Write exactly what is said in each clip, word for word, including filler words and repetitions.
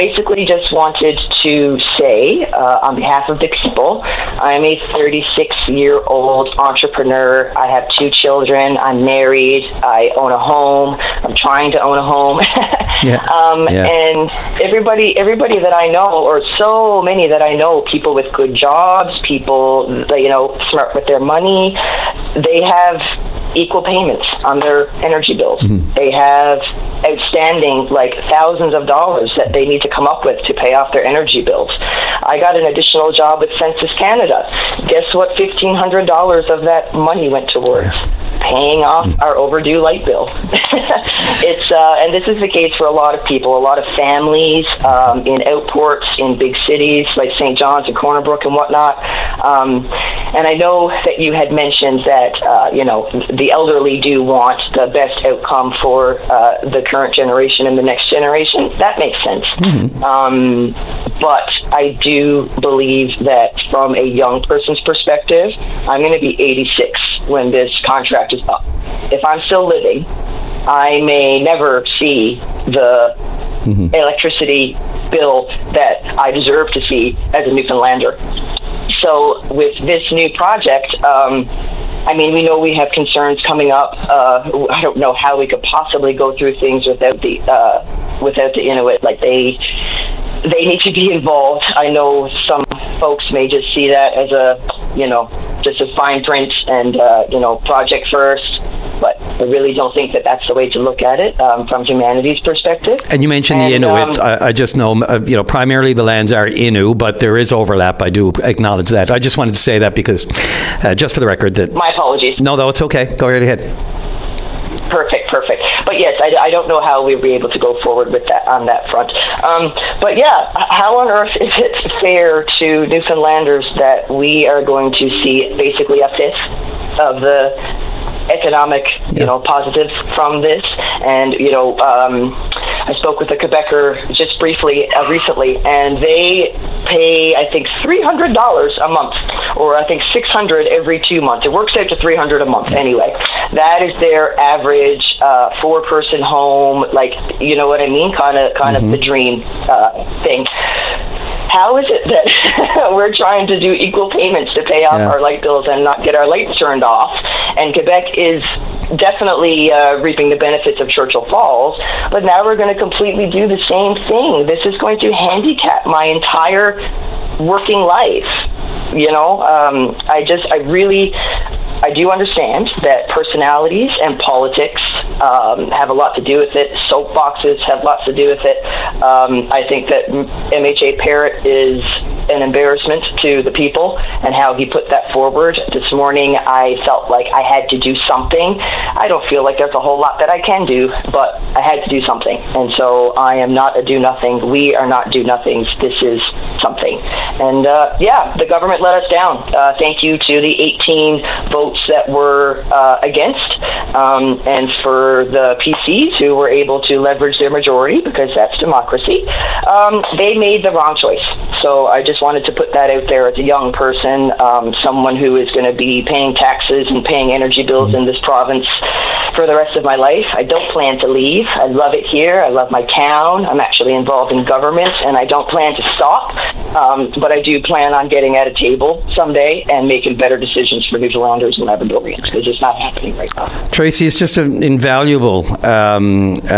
basically just wanted to say, uh, on behalf of the people, I'm a thirty-six-year-old entrepreneur. I have two children. I'm married. I own a home. I'm trying to own a home. yeah. Um, yeah. And everybody, everybody that I know, or so many that I know, people with good jobs, people, you know, smart with their money, they have equal payments on their energy bills. Mm-hmm. They have outstanding, like, thousands of dollars that they need to come up with to pay off their energy bills. I got an additional job with Census Canada. Guess what? fifteen hundred dollars of that money went towards paying off mm-hmm. our overdue light bill. It's uh, and this is the case for a lot of people, a lot of families um, in outports, in big cities like Saint John's and Corner Brook and whatnot. Um, and I know that you had mentioned that, uh, you know, the elderly do want the best outcome for uh, the current generation and the next generation. That makes sense. Mm-hmm. Um, but I do believe that from a young person's perspective, I'm going to be eighty-six when this contract is up. If I'm still living, I may never see the mm-hmm. electricity bill that I deserve to see as a Newfoundlander. So with this new project, um, I mean, we know we have concerns coming up. Uh, I don't know how we could possibly go through things without the uh, without the Inuit. Like, they they need to be involved. I know some folks may just see that as a, you know, just a fine print and, uh, you know, project first. But I really don't think that that's the way to look at it um, from humanity's perspective. And you mentioned and, the Inuit. Um, I, I just know, uh, you know, primarily the lands are Innu, but there is overlap. I do acknowledge that. I just wanted to say that because, uh, just for the record, that... My apologies. No, no, it's okay. Go right ahead. Perfect, perfect. But yes, I, I don't know how we'll be able to go forward with that on that front. Um, but yeah, how on earth is it fair to Newfoundlanders that we are going to see basically a fifth of the economic, you yeah. know, positives from this? And, you know, um, I spoke with a Quebecer just briefly uh, recently, and they pay, I think, three hundred dollars a month, or I think six hundred dollars every two months. It works out to three hundred dollars a month anyway. That is their average uh, four-person home, like, you know what I mean? Kind of, kind mm-hmm. of the dream uh, thing. How is it that we're trying to do equal payments to pay off yeah. our light bills and not get our lights turned off? And Quebec is definitely uh, reaping the benefits of Churchill Falls, but now we're going to completely do the same thing. This is going to handicap my entire working life. You know, um, I just, I really... I do understand that personalities and politics um, have a lot to do with it. Soapboxes have lots to do with it. Um, I think that M H A Parrott is an embarrassment to the people, and how he put that forward. This morning, I felt like I had to do something. I don't feel like there's a whole lot that I can do, but I had to do something. And so I am not a do-nothing. We are not do-nothings. This is something. And uh, yeah, the government let us down. Uh, thank you to the eighteen votes that were uh, against, um, and for the P Cs who were able to leverage their majority, because that's democracy. Um, they made the wrong choice. So I just wanted to put that out there as a young person, um, someone who is going to be paying taxes and paying energy bills in this province for the rest of my life. I don't plan to leave. I love it here. I love my town. I'm actually involved in government, and I don't plan to stop. Um, but I do plan on getting at a table someday and making better decisions for Newfoundlanders and Labradorians. It's just not happening right now. Tracy, it's just an invaluable um, uh,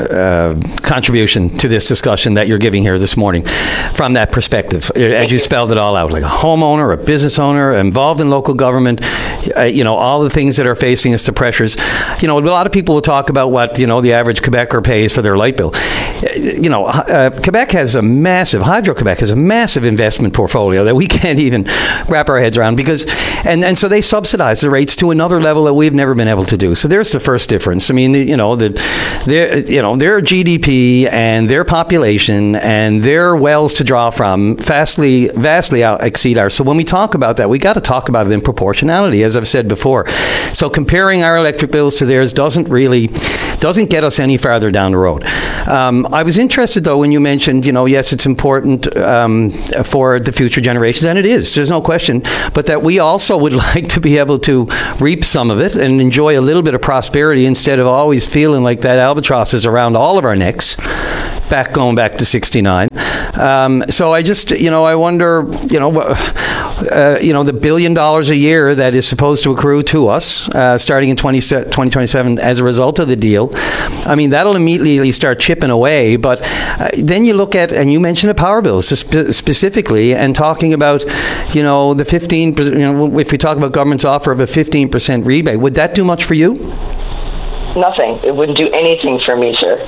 uh, contribution to this discussion that you're giving here this morning from that perspective. As you, you spelled it all out, like a homeowner, a business owner, involved in local government, uh, you know, all the things that are facing us, the pressures. You know, a lot of people will talk about what, you know, the average Quebecer pays for their light bill. You know, uh, Quebec has a massive, Hydro-Quebec has a massive investment portfolio that we can't even wrap our heads around, because, and, and so they subsidize the rates to another level that we've never been able to do. So there's the first difference. I mean, the, you know, the, their, you know, their G D P and their population and their wells to draw from vastly, vastly out exceed ours. So when we talk about that, we got to talk about it in proportionality, as I've said before. So comparing our electric bills to theirs doesn't really, doesn't get us any farther down the road. Um, I was interested, though, when you mentioned, you know, yes, it's important um, for the future generations, and it is, there's no question, but that we also would like to be able to reap some of it and enjoy a little bit of prosperity instead of always feeling like that albatross is around all of our necks. back going back to sixty-nine. Um, so I just, you know, I wonder, you know, uh, you know, the billion dollars a year that is supposed to accrue to us uh, starting in twenty twenty-seven as a result of the deal. I mean, that'll immediately start chipping away. But uh, then you look at, and you mentioned the power bills spe- specifically, and talking about, you know, the fifteen percent, you know, if we talk about government's offer of a fifteen percent rebate, would that do much for you? Nothing. It wouldn't do anything for me, sir.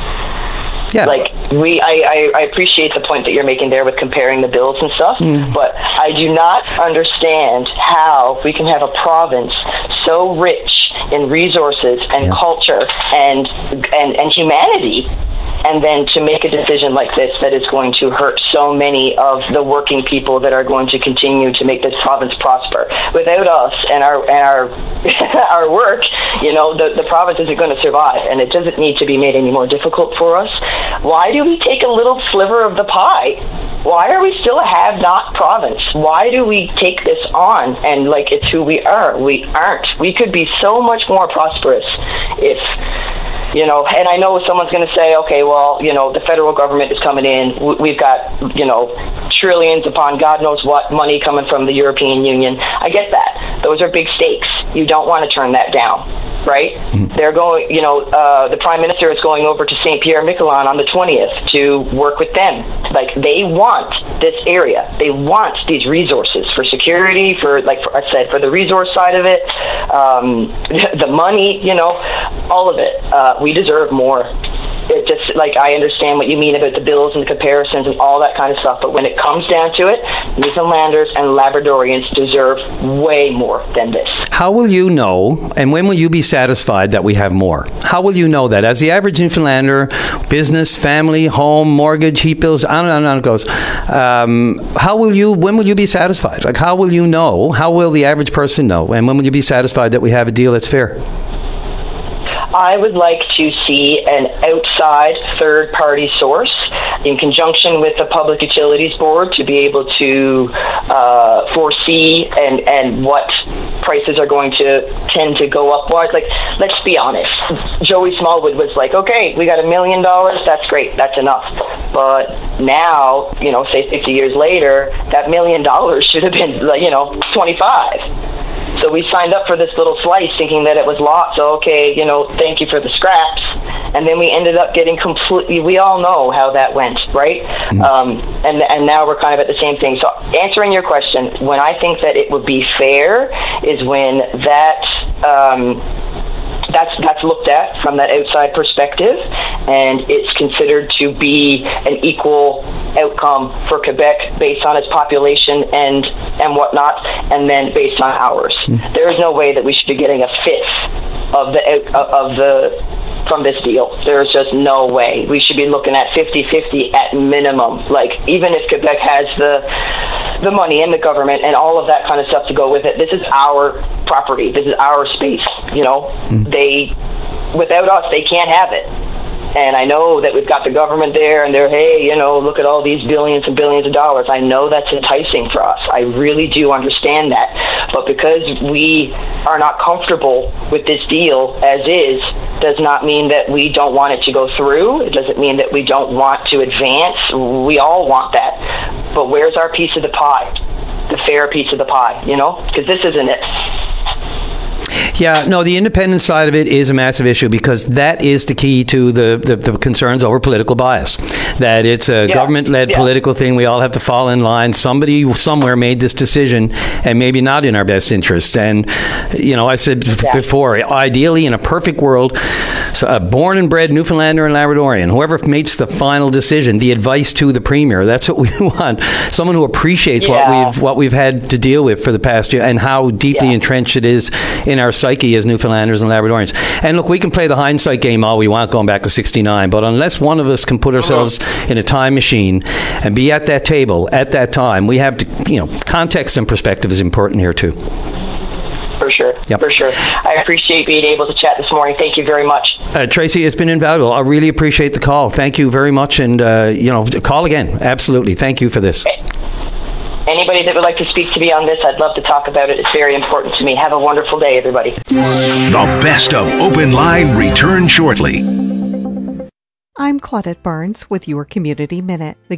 Yeah. Like, we, I, I, I appreciate the point that you're making there with comparing the bills and stuff, mm. but I do not understand how we can have a province so rich in resources and yeah. culture and, and, and humanity, and then to make a decision like this that is going to hurt so many of the working people that are going to continue to make this province prosper. Without us and our and our our work, you know, the, the province isn't going to survive, and it doesn't need to be made any more difficult for us. Why do we take a little sliver of the pie? Why are we still a have-not province? Why do we take this on and like it's who we are? We aren't. We could be so much more prosperous if... You know, and I know someone's going to say, okay, well, you know, the federal government is coming in. We've got, you know, trillions upon God knows what money coming from the European Union. I get that. Those are big stakes. You don't want to turn that down, right? Mm-hmm. They're going, you know, uh, the Prime Minister is going over to Saint Pierre-Miquelon on the twentieth to work with them. Like, they want this area. They want these resources for security, for, like I said, for the resource side of it, um, the money, you know, all of it. Uh, we deserve more. It just, like, I understand what you mean about the bills and the comparisons and all that kind of stuff, but when it comes down to it, Newfoundlanders and Labradorians deserve way more than this. How will you know, and when will you be satisfied that we have more? How will you know that? As the average Newfoundlander, business, family, home, mortgage, heat bills, on and on and on it goes. Um, how will you, when will you be satisfied? Like, how will you know? How will the average person know? And when will you be satisfied that we have a deal that's fair? I would like to see an outside third-party source in conjunction with the Public Utilities Board to be able to uh, foresee and, and what prices are going to tend to go upwards. Like, let's be honest. Joey Smallwood was like, okay, we got a million dollars. That's great. That's enough. But now, you know, say fifty years later, that million dollars should have been, you know, twenty-five. So we signed up for this little slice thinking that it was lots. So, okay, you know, thank you for the scraps. And then we ended up getting completely, we all know how that went, right? Mm-hmm. Um, and and now we're kind of at the same thing. So answering your question, when I think that it would be fair is when that... Um, That's that's looked at from that outside perspective, and it's considered to be an equal outcome for Quebec based on its population and and whatnot, and then based on ours. Mm. There is no way that we should be getting a fifth of the of the from this deal. There's just no way. We should be looking at fifty-fifty at minimum. Like, even if Quebec has the the money and the government and all of that kind of stuff to go with it, this is our property. This is our space. You know, mm. they without us, they can't have it. And I know that we've got the government there, and they're, hey, you know, look at all these billions and billions of dollars. I know that's enticing for us. I really do understand that. But because we are not comfortable with this deal as is, does not mean that we don't want it to go through. It doesn't mean that we don't want to advance. We all want that. But where's our piece of the pie? The fair piece of the pie, you know? Because this isn't it. Yeah, no, the independent side of it is a massive issue because that is the key to the, the, the concerns over political bias. That it's a yeah. government-led yeah. political thing. We all have to fall in line. Somebody somewhere made this decision and maybe not in our best interest. And, you know, I said yeah. before, ideally in a perfect world, a born and bred Newfoundlander and Labradorian, whoever makes the final decision, the advice to the Premier, that's what we want. Someone who appreciates yeah. what we've what we've had to deal with for the past year and how deeply yeah. entrenched it is in our psyche as Newfoundlanders and Labradorians. And look, we can play the hindsight game all we want going back to sixty-nine, but unless one of us can put ourselves uh-huh. in a time machine and be at that table at that time, we have to, you know, context and perspective is important here too. For sure, yep. for sure. I appreciate being able to chat this morning. Thank you very much. Uh, Tracy, it's been invaluable. I really appreciate the call. Thank you very much, and, uh, you know, call again. Absolutely. Thank you for this. Okay. Anybody that would like to speak to me on this, I'd love to talk about it. It's very important to me. Have a wonderful day, everybody. The best of Open Line returns shortly. I'm Claudette Barnes with your Community Minute. The